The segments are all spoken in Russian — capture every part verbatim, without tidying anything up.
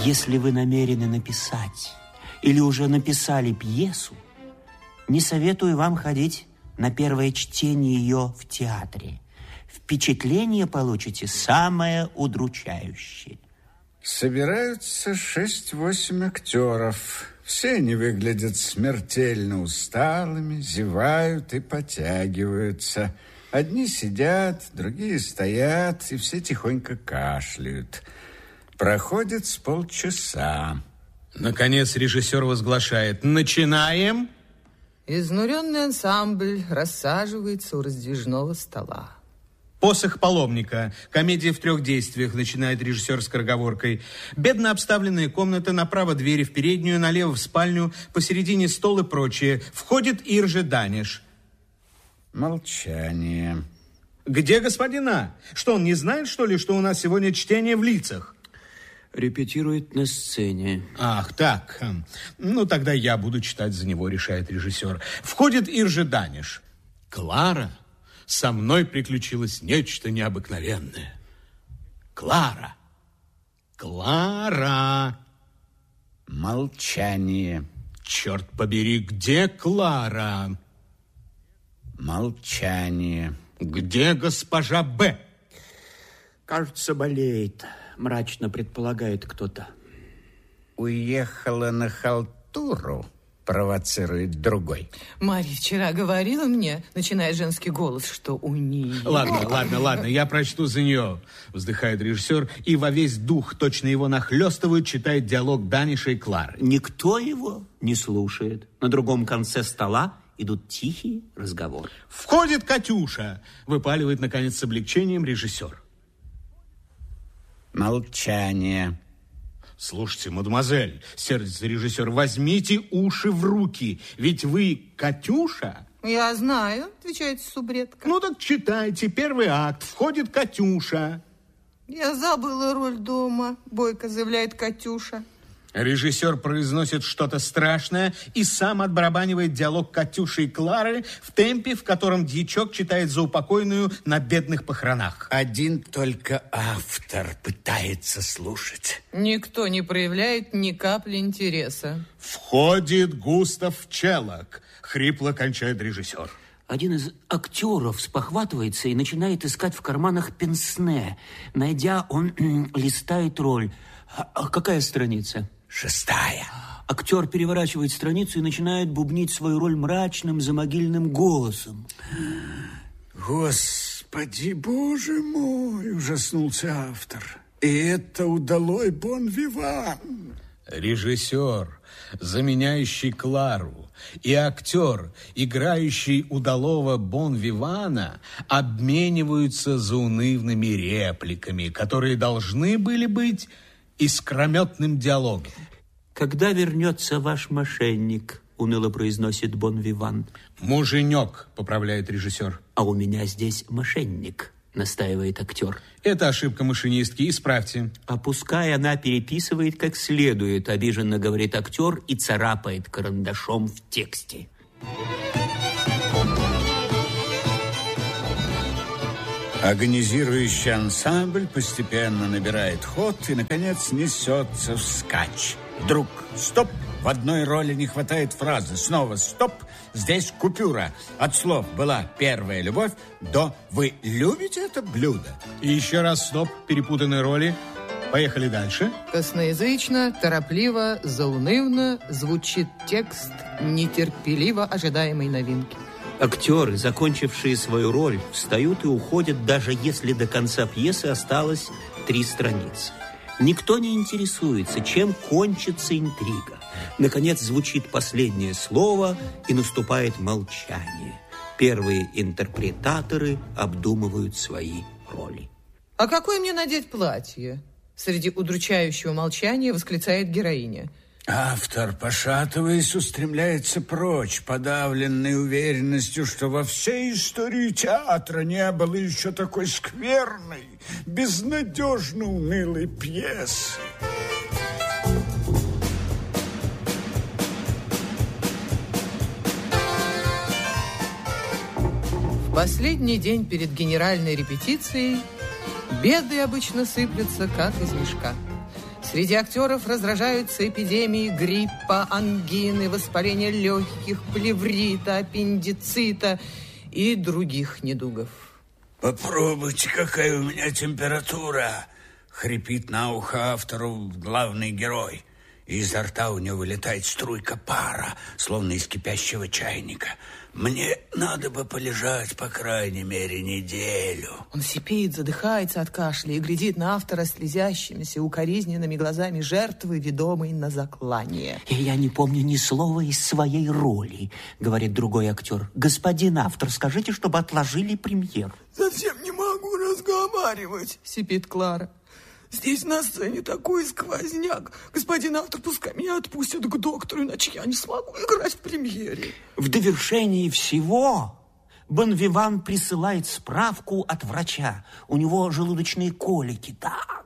Если вы намерены написать или уже написали пьесу, не советую вам ходить на первое чтение ее в театре. Впечатление получите самое удручающее. Собираются шесть-восемь актеров. Все они выглядят смертельно усталыми, зевают и потягиваются. Одни сидят, другие стоят, и все тихонько кашляют. Проходит с полчаса. Наконец режиссер возглашает: начинаем. Изнуренный ансамбль рассаживается у раздвижного стола. «Посох паломника». Комедия в трех действиях, начинает режиссер скороговоркой. Бедно обставленная комната, направо двери в переднюю, налево в спальню, посередине стол и прочее. Входит Иржи Даниш. Молчание. Где господин А? Что, он не знает, что ли, что у нас сегодня чтение в лицах? Репетирует на сцене. Ах, так. Ну, тогда я буду читать за него, решает режиссер. Входит Иржи Даниш. Клара, со мной приключилось нечто необыкновенное. Клара. Клара. Молчание. Черт побери, где Клара? Молчание. Где госпожа Б? Кажется, болеет. Мрачно предполагает кто-то. Уехала на халтуру, провоцирует другой. Марья вчера говорила мне, начинает женский голос, что у нее... Ладно, ладно, ладно, я прочту за нее, вздыхает режиссер, и во весь дух, точно его нахлестывают, читает диалог Даниша и Клары. Никто его не слушает. На другом конце стола идут тихие разговоры. Входит Катюша, выпаливает, наконец, с облегчением режиссер. Молчание. Слушайте, мадемуазель, сердится режиссер, возьмите уши в руки, ведь вы Катюша. Я знаю, отвечает субредка. Ну так читайте, первый акт, входит Катюша. Я забыла роль дома, бойко заявляет Катюша. Режиссер произносит что-то страшное и сам отбарабанивает диалог Катюши и Клары в темпе, в котором дьячок читает заупокойную на бедных похоронах. Один только автор пытается слушать. Никто не проявляет ни капли интереса. Входит Густав Челок, хрипло кончает режиссер. Один из актеров спохватывается и начинает искать в карманах пенсне. Найдя, он листает роль. А какая страница? Шестая. Актер переворачивает страницу и начинает бубнить свою роль мрачным замогильным голосом. Господи, боже мой, ужаснулся автор. И это удалой бон-виван. Режиссер, заменяющий Клару, и актер, играющий удалого бон-вивана, обмениваются заунывными репликами, которые должны были быть искрометным диалогом. «Когда вернется ваш мошенник?» — уныло произносит бон-виван. «Муженек», — поправляет режиссер. «А у меня здесь мошенник», — настаивает актер. Это ошибка машинистки, исправьте. А пускай она переписывает как следует, обиженно говорит актер и царапает карандашом в тексте. Агонизирующий ансамбль постепенно набирает ход и, наконец, несется вскачь. Вдруг стоп! В одной роли не хватает фразы. Снова стоп! Здесь купюра. От слов «была первая любовь» до «вы любите это блюдо?» И еще раз стоп, перепутанные роли. Поехали дальше. Косноязычно, торопливо, заунывно звучит текст нетерпеливо ожидаемой новинки. Актеры, закончившие свою роль, встают и уходят, даже если до конца пьесы осталось три страницы. Никто не интересуется, чем кончится интрига. Наконец звучит последнее слово, и наступает молчание. Первые интерпретаторы обдумывают свои роли. «А какое мне надеть платье?» Среди удручающего молчания восклицает героиня. Автор, пошатываясь, устремляется прочь, подавленный уверенностью, что во всей истории театра не было еще такой скверной, безнадежно унылой пьесы. В последний день перед генеральной репетицией беды обычно сыплются, как из мешка. Среди актеров раздражаются эпидемии гриппа, ангины, воспаления легких, плеврита, аппендицита и других недугов. Попробуйте, какая у меня температура. Хрипит на ухо автору главный герой. И изо рта у него вылетает струйка пара, словно из кипящего чайника. Мне надо бы полежать, по крайней мере, неделю. Он сипит, задыхается от кашля и глядит на автора слезящимися, укоризненными глазами жертвы, ведомой на заклание. И я не помню ни слова из своей роли, говорит другой актер. Господин автор, скажите, чтобы отложили премьеру. Совсем не могу разговаривать, сипит Клара. Здесь на сцене такой сквозняк. Господин автор, пускай меня отпустят к доктору, иначе я не смогу играть в премьере. В довершении всего Бонвиван присылает справку от врача. У него желудочные колики. Так.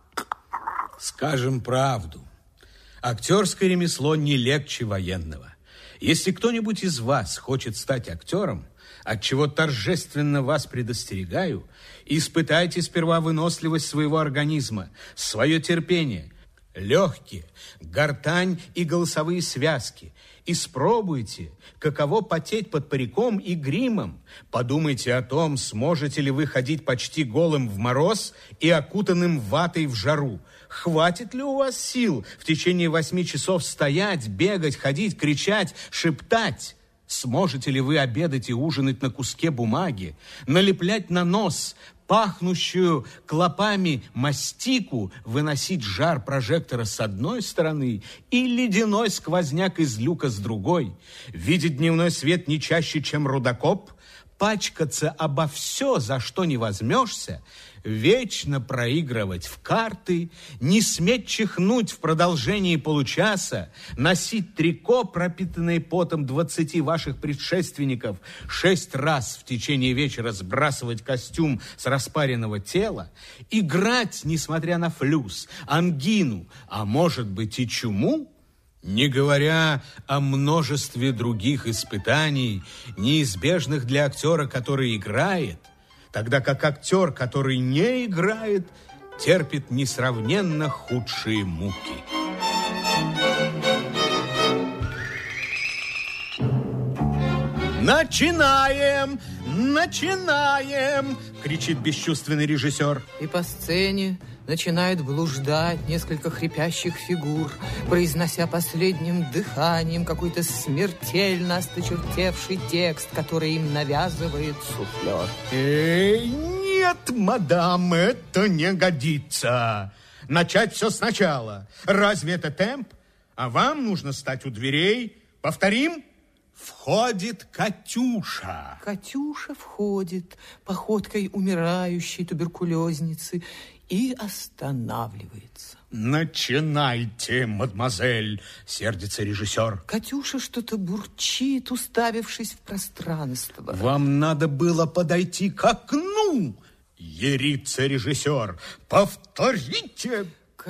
Скажем правду. Актерское ремесло не легче военного. Если кто-нибудь из вас хочет стать актером, отчего торжественно вас предостерегаю, испытайте сперва выносливость своего организма, свое терпение, легкие, гортань и голосовые связки. Испробуйте, каково потеть под париком и гримом. Подумайте о том, сможете ли вы ходить почти голым в мороз и окутанным ватой в жару. Хватит ли у вас сил в течение восьми часов стоять, бегать, ходить, кричать, шептать? Сможете ли вы обедать и ужинать на куске бумаги, налеплять на нос пахнущую клопами мастику, выносить жар прожектора с одной стороны и ледяной сквозняк из люка с другой, видеть дневной свет не чаще, чем рудокоп, пачкаться обо все, за что не возьмешься, вечно проигрывать в карты, не сметь чихнуть в продолжении получаса, носить трико, пропитанное потом двадцати ваших предшественников, шесть раз в течение вечера сбрасывать костюм с распаренного тела, играть, несмотря на флюс, ангину, а может быть и чуму, не говоря о множестве других испытаний, неизбежных для актера, который играет, тогда как актер, который не играет, терпит несравненно худшие муки. Начинаем! Начинаем! Кричит бесчувственный режиссер. И по сцене начинают блуждать несколько хрипящих фигур, произнося последним дыханием какой-то смертельно осточертевший текст, который им навязывает суфлер. Эй, нет, мадам, это не годится. Начать все сначала. Разве это темп? А вам нужно стать у дверей. Повторим? Входит Катюша. Катюша входит походкой умирающей туберкулезницы и останавливается. Начинайте, мадемуазель, сердится режиссер. Катюша что-то бурчит, уставившись в пространство. Вам надо было подойти к окну, ерится режиссер. Повторите.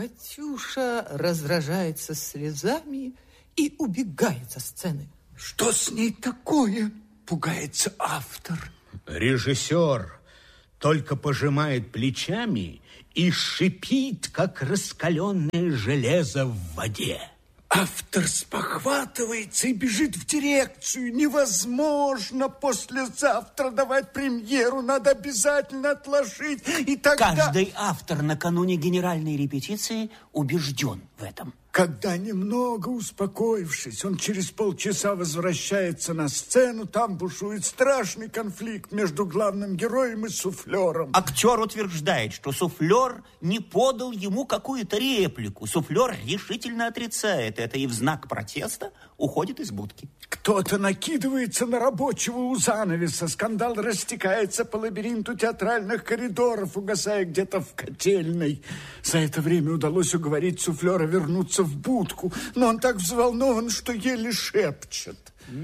Катюша раздражается слезами и убегает со сцены. Что с ней такое? Пугается автор. Режиссер только пожимает плечами и шипит, как раскаленное железо в воде. Автор спохватывается и бежит в дирекцию. Невозможно послезавтра давать премьеру. Надо обязательно отложить. И тогда... Каждый автор накануне генеральной репетиции убежден в этом. Когда, немного успокоившись, он через полчаса возвращается на сцену, там бушует страшный конфликт между главным героем и суфлером. Актер утверждает, что суфлер не подал ему какую-то реплику. Суфлер решительно отрицает это и в знак протеста уходит из будки. Кто-то накидывается на рабочего у занавеса. Скандал растекается по лабиринту театральных коридоров, угасая где-то в котельной. За это время удалось уговорить суфлера вернуться в будку, но он так взволнован, что еле шепчет.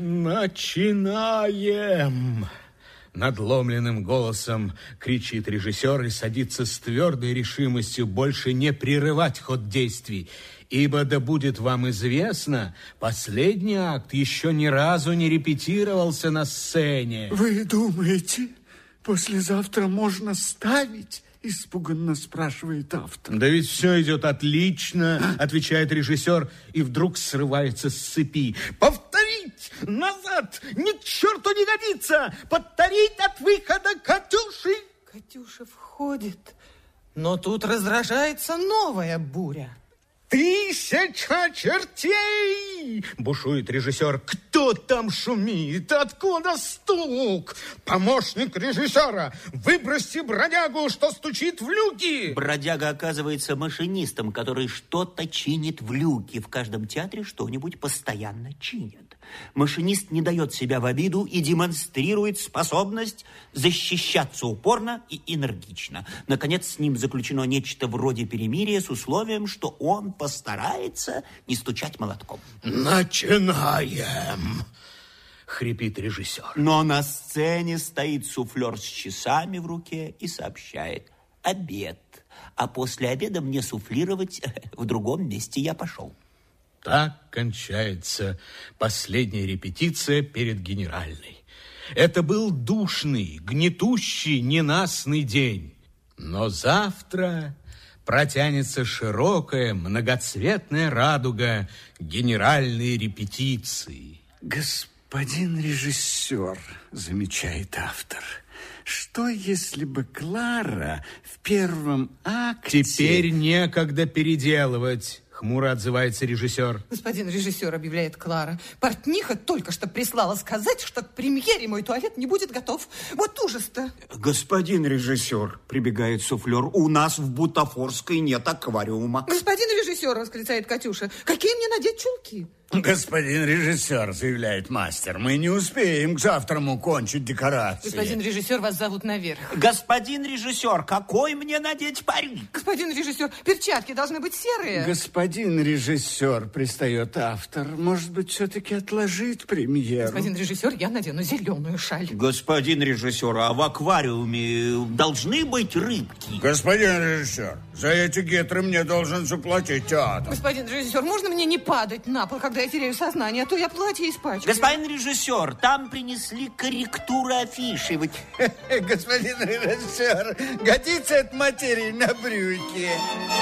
Начинаем! Надломленным голосом кричит режиссер и садится с твердой решимостью больше не прерывать ход действий, ибо, да будет вам известно, последний акт еще ни разу не репетировался на сцене. Вы думаете, послезавтра можно ставить? Испуганно спрашивает автор. Да ведь все идет отлично, отвечает режиссер, и вдруг срывается с цепи. Повторить! Назад! Ни к черту не годится! Повторить от выхода Катюши! Катюша входит, но тут разражается новая буря. Тысяча чертей! Бушует режиссер. Кто там шумит? Откуда стук? Помощник режиссера, выброси бродягу, что стучит в люки. Бродяга оказывается машинистом, который что-то чинит в люке. В каждом театре что-нибудь постоянно чинят. Машинист не дает себя в обиду и демонстрирует способность защищаться упорно и энергично. Наконец, с ним заключено нечто вроде перемирия с условием, что он постарается не стучать молотком. Начинаем, хрипит режиссер. Но на сцене стоит суфлер с часами в руке и сообщает: обед. А после обеда мне суфлировать в другом месте я пошел. Так кончается последняя репетиция перед генеральной. Это был душный, гнетущий, ненастный день. Но завтра протянется широкая, многоцветная радуга генеральной репетиции. Господин режиссер, замечает автор, что если бы Клара в первом акте... Теперь некогда переделывать. Хмуро отзывается режиссер. Господин режиссер, объявляет Клара, портниха только что прислала сказать, что к премьере мой туалет не будет готов. Вот ужас-то. Господин режиссер, прибегает суфлер, у нас в Бутафорской нет аквариума. Господин режиссер, восклицает Катюша, какие мне надеть чулки? Господин режиссер, заявляет мастер, мы не успеем к завтраму кончить декорации. Господин режиссер, вас зовут наверх. Господин режиссер, какой мне надеть парик? Господин режиссер, перчатки должны быть серые. Господин режиссер, пристает автор, может быть, все-таки отложить премьеру? Господин режиссер, я надену зеленую шаль. Господин режиссер, а в аквариуме должны быть рыбки? Господин режиссер, за эти гетры мне должен заплатить театр. Господин режиссер, можно мне не падать на пол, когда я теряю сознание, а то я платье испачкаю. Господин режиссер, там принесли корректуру афиши. Господин режиссер, годится эта материя на брюки.